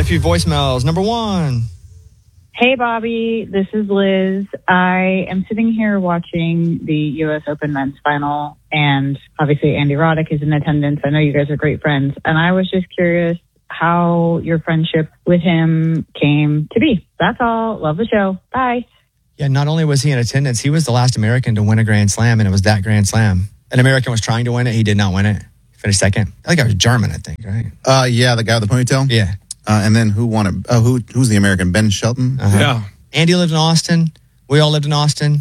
few voicemails. Number 1. Hey, Bobby. This is Liz. I am sitting here watching the U.S. Open men's final, and obviously Andy Roddick is in attendance. I know you guys are great friends, and I was just curious how your friendship with him came to be. That's all. Love the show. Bye. Yeah, not only was he in attendance, he was the last American to win a Grand Slam, and it was that Grand Slam. An American was trying to win it. He did not win it. He finished second. I think I was German, right? Yeah, the guy with the ponytail? Yeah. And then who won it? Who's the American? Ben Shelton? Uh-huh. Yeah. Andy lived in Austin. We all lived in Austin.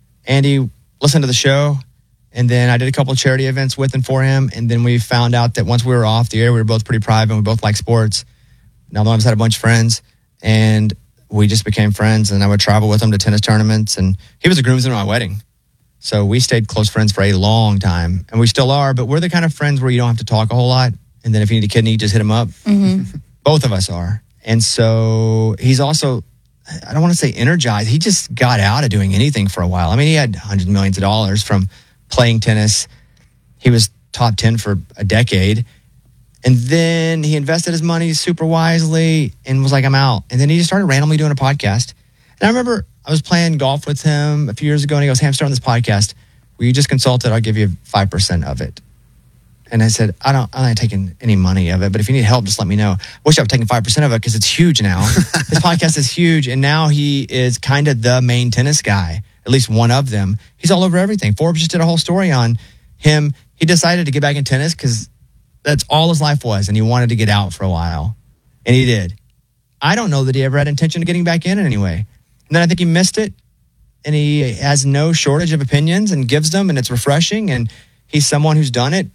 Andy listened to the show, and then I did a couple of charity events with and for him, and then we found out that once we were off the air, we were both pretty private, and we both liked sports. Now one of us had a bunch of friends, and we just became friends, and I would travel with him to tennis tournaments, and he was a groomsman at my wedding. So we stayed close friends for a long time, and we still are, but we're the kind of friends where you don't have to talk a whole lot, and then if you need a kidney, you just hit him up. Mm-hmm. Both of us are. And so he's also, I don't want to say energized, he just got out of doing anything for a while. I mean, he had hundreds of millions of dollars from playing tennis. He was top 10 for a decade. And then he invested his money super wisely and was like, I'm out. And then he just started randomly doing a podcast. And I remember I was playing golf with him a few years ago, and he goes, hey, I'm starting this podcast. Will you just consult it? I'll give you 5% of it. And I said, I'm not taking any money of it, but if you need help, just let me know. Wish I was taking 5% of it because it's huge now. His podcast is huge, and now he is kind of the main tennis guy, at least one of them. He's all over everything. Forbes just did a whole story on him. He decided to get back in tennis because that's all his life was, and he wanted to get out for a while, and he did. I don't know that he ever had intention of getting back in anyway. And then I think he missed it, and he has no shortage of opinions and gives them, and it's refreshing, and he's someone who's done it.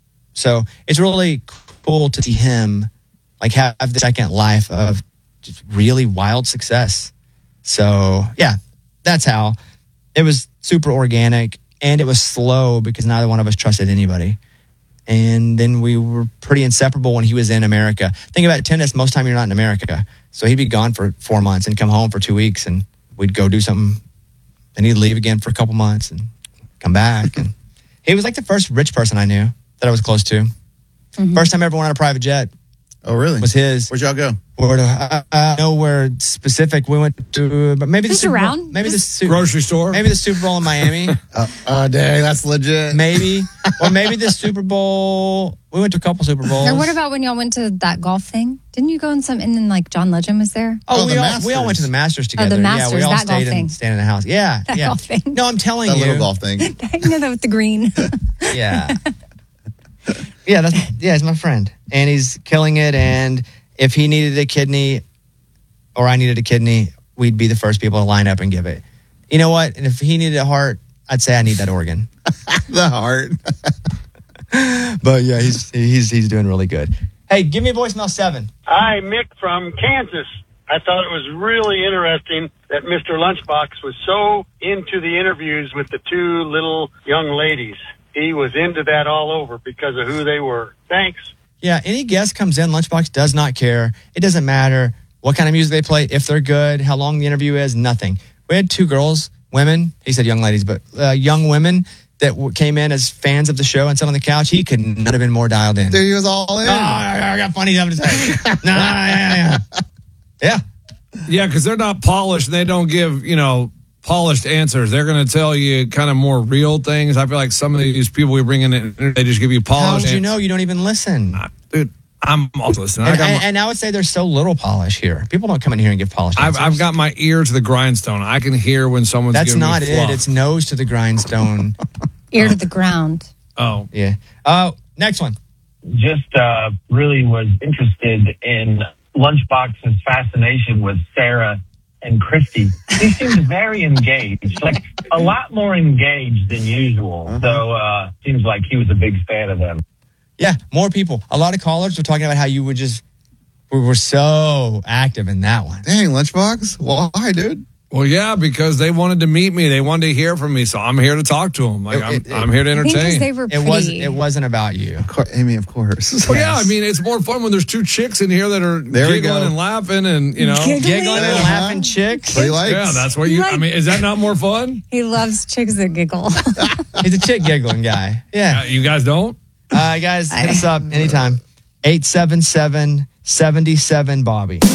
So it's really cool to see him like have the second life of just really wild success. So yeah, that's how. It was super organic, and it was slow because neither one of us trusted anybody. And then we were pretty inseparable when he was in America. Think about tennis, most of the time you're not in America. So he'd be gone for 4 months and come home for 2 weeks, and we'd go do something. Then he'd leave again for a couple months and come back. And he was like the first rich person I knew that I was close to. Mm-hmm. First time I ever went on a private jet. Oh, really? Was his. Where'd y'all go? Nowhere specific. We went to, but maybe just the Super around. Bowl, maybe the Grocery store. Maybe the Super Bowl in Miami. Dang, that's legit. Maybe, or maybe the Super Bowl. We went to a couple Super Bowls. Or what about when y'all went to that golf thing? Didn't you go in some? And then like John Legend was there. Oh, the we all went to the Masters together. the Masters, yeah, we all that golf thing. stayed in the house. Yeah, That yeah. golf thing. No, I'm telling That you, little golf thing. You know that with the green. Yeah. Yeah, he's my friend. And he's killing it. And if he needed a kidney or I needed a kidney, we'd be the first people to line up and give it. You know what? And if he needed a heart, I'd say I need that organ. The heart. But yeah, he's doing really good. Hey, give me voicemail 7. Hi, Mick from Kansas. I thought it was really interesting that Mr. Lunchbox was so into the interviews with the 2 little young ladies. He was into that all over because of who they were. Thanks. Yeah, any guest comes in, Lunchbox does not care. It doesn't matter what kind of music they play, if they're good, how long the interview is, nothing. We had 2 girls, women, he said young ladies, but young women that came in as fans of the show and sat on the couch. He could not have been more dialed in. Dude, he was all in. Oh, I got funny stuff to say. Yeah. Yeah, because they're not polished. They don't give, polished answers. They're going to tell you kind of more real things. I feel like some of these people we bring in, they just give you polished How did you know? You don't even listen. Dude, I'm always listening. And I would say there's so little polish here. People don't come in here and give polished answers. I've got my ear to the grindstone. I can hear when someone's That's giving not me it. fluff. It's nose to the grindstone. Ear to the ground. Oh. Yeah. Next one. Just really was interested in Lunchbox's fascination with Sarah and Christy. He seemed very engaged, like a lot more engaged than usual. So seems like he was a big fan of them. Yeah, more people. A lot of callers were talking about how you would we were so active in that one. Dang, Lunchbox. Why, dude? Well, yeah, because they wanted to meet me. They wanted to hear from me. So I'm here to talk to them. Like I'm here to I think 'cause entertain. they were pretty. It wasn't about you. Amy, of course. Well, yeah, I mean, it's more fun when there's 2 chicks in here that are There we giggling go. and laughing and, Giggling and laughing chicks. What he likes. Yeah, that's what I mean, is that not more fun? He loves chicks that giggle. He's a chick giggling guy. Yeah. You guys don't? Guys, hit us up anytime. 877-77-Bobby.